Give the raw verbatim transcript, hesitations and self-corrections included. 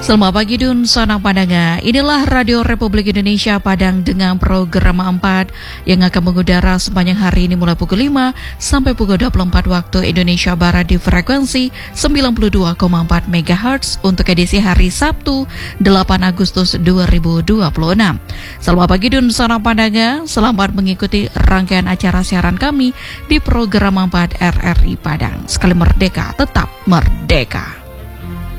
Selamat pagi Dun Sana Padanga. Inilah Radio Republik Indonesia Padang dengan program empat yang akan mengudara sepanjang hari ini mulai pukul lima sampai pukul dua puluh empat waktu Indonesia Barat di frekuensi sembilan puluh dua koma empat megahertz untuk edisi hari Sabtu delapan Agustus dua ribu dua puluh enam. Selamat pagi Dun Sana Padanga. Selamat mengikuti rangkaian acara siaran kami di program empat R R I Padang. Sekali merdeka, tetap merdeka.